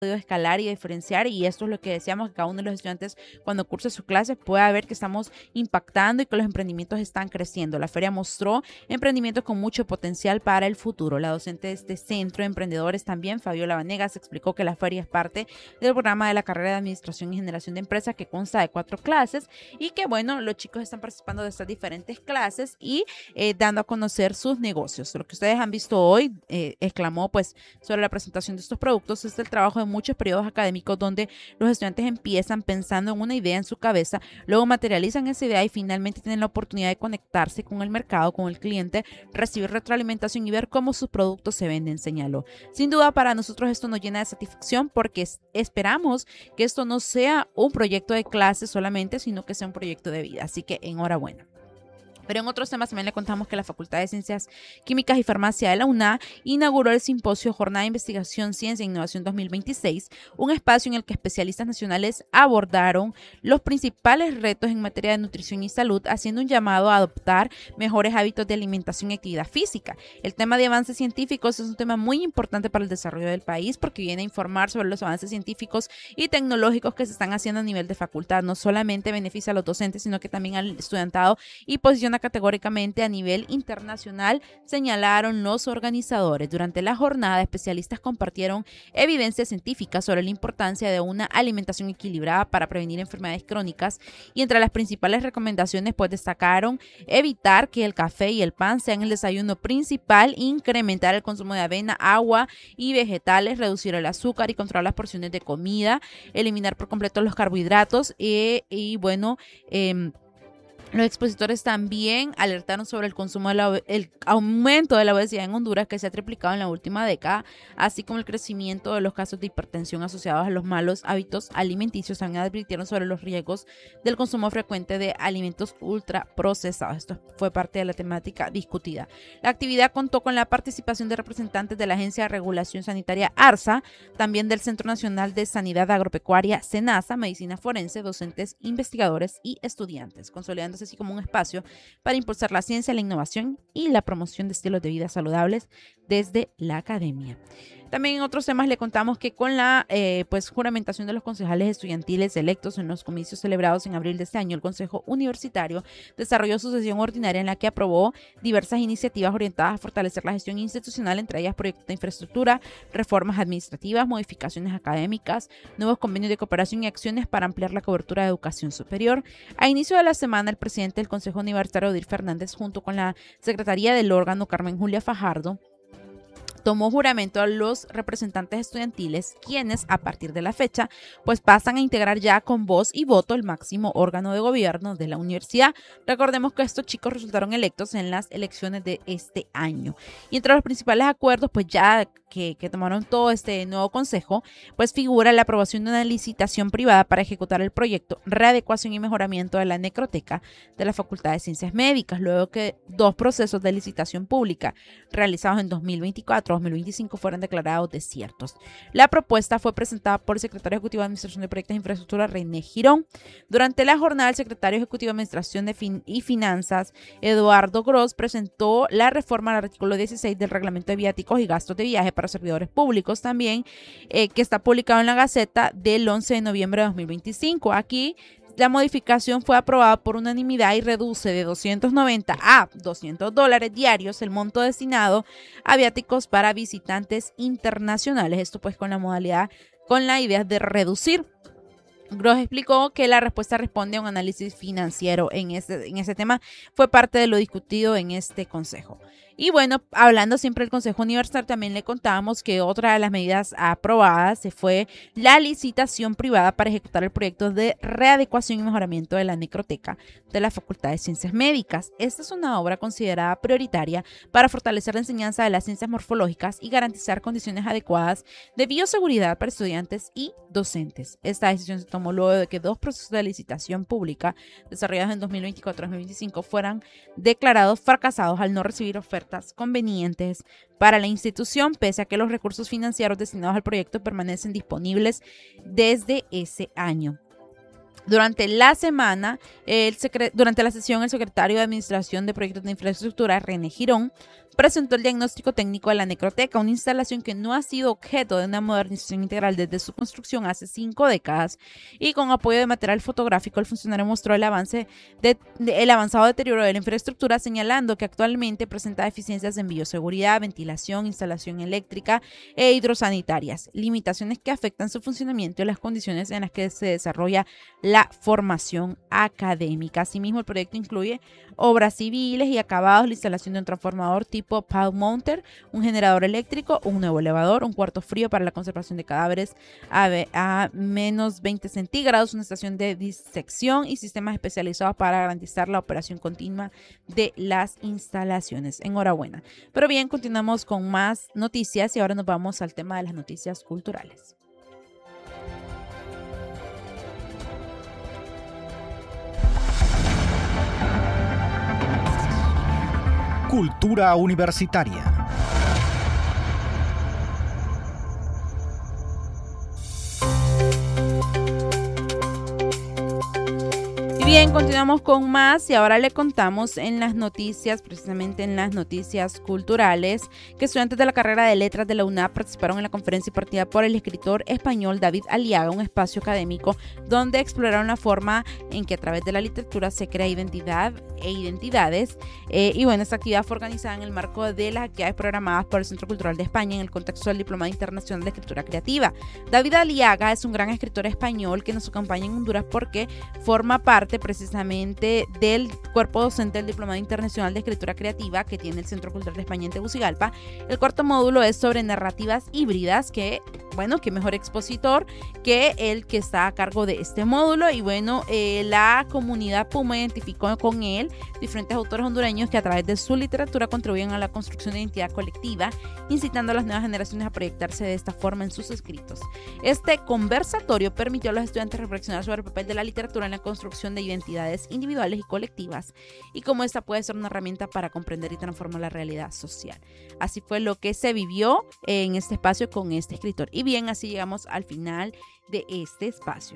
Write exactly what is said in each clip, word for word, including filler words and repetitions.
escalar y diferenciar, y esto es lo que deseamos, que cada uno de los estudiantes cuando curse sus clases pueda ver que estamos impactando y que los emprendimientos están creciendo. La feria mostró emprendimientos con mucho potencial para el futuro. La docente de este centro de emprendedores también, Fabiola Vanegas, explicó que la feria es parte del programa de la carrera de Administración y Generación de Empresas, que consta de cuatro clases, y que bueno, los chicos están participando de estas diferentes clases y eh, dando a conocer sus negocios. Lo que ustedes han visto hoy, eh, exclamó pues sobre la presentación de estos productos, es el trabajo de muchos periodos académicos donde los estudiantes empiezan pensando en una idea en su cabeza, luego materializan esa idea y finalmente tienen la oportunidad de conectarse con el mercado, con el cliente, recibir retroalimentación y ver cómo sus productos se venden, señaló. Sin duda, para nosotros esto nos llena de satisfacción porque esperamos que esto no sea un proyecto de clase solamente, sino que sea un proyecto de vida. Así que enhorabuena. Pero en otros temas también le contamos que la Facultad de Ciencias Químicas y Farmacia de la U N A inauguró el simposio Jornada de Investigación, Ciencia e Innovación dos mil veintiséis, un espacio en el que especialistas nacionales abordaron los principales retos en materia de nutrición y salud, haciendo un llamado a adoptar mejores hábitos de alimentación y actividad física. El tema de avances científicos es un tema muy importante para el desarrollo del país porque viene a informar sobre los avances científicos y tecnológicos que se están haciendo a nivel de facultad. No solamente beneficia a los docentes, sino que también al estudiantado y posiciona categóricamente a nivel internacional, señalaron los organizadores. Durante la jornada, especialistas compartieron evidencia científica sobre la importancia de una alimentación equilibrada para prevenir enfermedades crónicas, y entre las principales recomendaciones pues destacaron evitar que el café y el pan sean el desayuno principal, incrementar el consumo de avena, agua y vegetales, reducir el azúcar y controlar las porciones de comida, eliminar por completo los carbohidratos y, y bueno, eh, los expositores también alertaron sobre el consumo de la, el aumento de la obesidad en Honduras, que se ha triplicado en la última década, así como el crecimiento de los casos de hipertensión asociados a los malos hábitos alimenticios. También advirtieron sobre los riesgos del consumo frecuente de alimentos ultraprocesados. Esto fue parte de la temática discutida. La actividad contó con la participación de representantes de la Agencia de Regulación Sanitaria ARSA, también del Centro Nacional de Sanidad Agropecuaria SENASA, Medicina Forense, docentes, investigadores y estudiantes, consolidándose así como un espacio para impulsar la ciencia, la innovación y la promoción de estilos de vida saludables desde la academia. También en otros temas le contamos que con la eh, pues, juramentación de los concejales estudiantiles electos en los comicios celebrados en abril de este año, el Consejo Universitario desarrolló su sesión ordinaria en la que aprobó diversas iniciativas orientadas a fortalecer la gestión institucional, entre ellas proyectos de infraestructura, reformas administrativas, modificaciones académicas, nuevos convenios de cooperación y acciones para ampliar la cobertura de educación superior. A inicio de la semana, el presidente del Consejo Universitario, Odir Fernández, junto con la secretaría del órgano, Carmen Julia Fajardo, tomó juramento a los representantes estudiantiles, quienes a partir de la fecha pues pasan a integrar ya con voz y voto el máximo órgano de gobierno de la universidad. Recordemos que estos chicos resultaron electos en las elecciones de este año. Y entre los principales acuerdos pues ya que, que tomaron todo este nuevo consejo, pues figura la aprobación de una licitación privada para ejecutar el proyecto Readecuación y Mejoramiento de la Necroteca de la Facultad de Ciencias Médicas, luego que dos procesos de licitación pública realizados en dos mil veinticuatro dos mil veinticinco fueron declarados desiertos. La propuesta fue presentada por el secretario ejecutivo de Administración de Proyectos de Infraestructura, René Girón. Durante la jornada, el secretario ejecutivo de Administración de fin y Finanzas, Eduardo Gross, presentó la reforma al artículo dieciséis del Reglamento de Viáticos y Gastos de Viaje para Servidores Públicos también, eh, que está publicado en la Gaceta del once de noviembre de dos mil veinticinco. Aquí la modificación fue aprobada por unanimidad y reduce de doscientos noventa a doscientos dólares diarios el monto destinado a viáticos para visitantes internacionales. Esto pues con la modalidad, con la idea de reducir. Gross explicó que la respuesta responde a un análisis financiero en ese, en ese tema. Fue parte de lo discutido en este consejo. Y bueno, hablando siempre del Consejo Universitario, también le contábamos que otra de las medidas aprobadas se fue la licitación privada para ejecutar el proyecto de readecuación y mejoramiento de la necroteca de la Facultad de Ciencias Médicas. Esta es una obra considerada prioritaria para fortalecer la enseñanza de las ciencias morfológicas y garantizar condiciones adecuadas de bioseguridad para estudiantes y docentes. Esta decisión se tomó luego de que dos procesos de licitación pública desarrollados en dos mil veinticuatro dos mil veinticinco fueran declarados fracasados al no recibir ofertas convenientes para la institución, pese a que los recursos financieros destinados al proyecto permanecen disponibles desde ese año. Durante la semana, el secre- durante la sesión, el secretario de Administración de Proyectos de Infraestructura, René Girón, presentó el diagnóstico técnico de la Necroteca, una instalación que no ha sido objeto de una modernización integral desde su construcción hace cinco décadas, y con apoyo de material fotográfico el funcionario mostró el, avance de, de, el avanzado deterioro de la infraestructura, señalando que actualmente presenta deficiencias en bioseguridad, ventilación, instalación eléctrica e hidrosanitarias, limitaciones que afectan su funcionamiento y las condiciones en las que se desarrolla la formación académica. Asimismo, el proyecto incluye obras civiles y acabados, la instalación de un transformador tipo Pile Mounter, un generador eléctrico, un nuevo elevador, un cuarto frío para la conservación de cadáveres a, a menos veinte centígrados, una estación de disección y sistemas especializados para garantizar la operación continua de las instalaciones. Enhorabuena. Pero bien, continuamos con más noticias y ahora nos vamos al tema de las noticias culturales. Cultura universitaria. Bien, continuamos con más y ahora le contamos en las noticias, precisamente en las noticias culturales, que estudiantes de la carrera de Letras de la U N A P participaron en la conferencia impartida por el escritor español David Aliaga, un espacio académico donde exploraron la forma en que a través de la literatura se crea identidad e identidades. Eh, y bueno, esta actividad fue organizada en el marco de las actividades programadas por el Centro Cultural de España en el contexto del Diplomado Internacional de Escritura Creativa. David Aliaga es un gran escritor español que nos acompaña en Honduras porque forma parte precisamente del cuerpo docente del Diplomado Internacional de Escritura Creativa que tiene el Centro Cultural de España en Tegucigalpa. El cuarto módulo es sobre narrativas híbridas, que bueno, qué mejor expositor que el que está a cargo de este módulo. Y bueno, eh, la comunidad Puma identificó con él diferentes autores hondureños que a través de su literatura contribuyen a la construcción de identidad colectiva, incitando a las nuevas generaciones a proyectarse de esta forma en sus escritos. Este conversatorio permitió a los estudiantes reflexionar sobre el papel de la literatura en la construcción de identidades individuales y colectivas y cómo esta puede ser una herramienta para comprender y transformar la realidad social. Así fue lo que se vivió en este espacio con este escritor. Y bien, así llegamos al final de este espacio.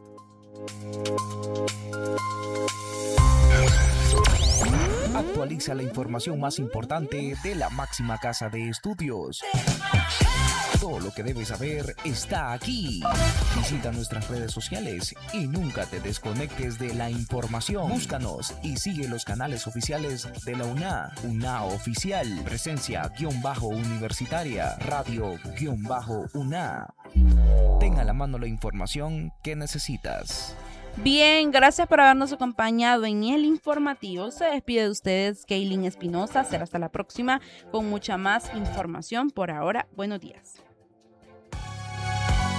Actualiza la información más importante de la máxima casa de estudios. Todo lo que debes saber está aquí. Visita nuestras redes sociales y nunca te desconectes de la información. Búscanos y sigue los canales oficiales de la U N A. U N A Oficial, presencia guión bajo universitaria, radio guión bajo U N A. Ten a la mano la información que necesitas. Bien, gracias por habernos acompañado en el informativo. Se despide de ustedes Kaylin Espinosa. Será hasta la próxima con mucha más información. Por ahora, buenos días.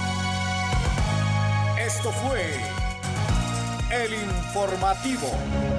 Esto fue el informativo.